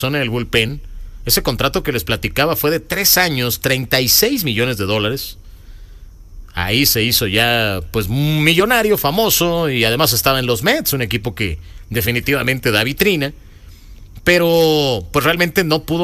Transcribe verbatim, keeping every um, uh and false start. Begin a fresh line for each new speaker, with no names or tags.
en el bullpen. Ese contrato que les platicaba fue de tres años, treinta y seis millones de dólares. Ahí se hizo ya pues un millonario, famoso, y además estaba en los Mets, un equipo que definitivamente da vitrina. Pero pues realmente no pudo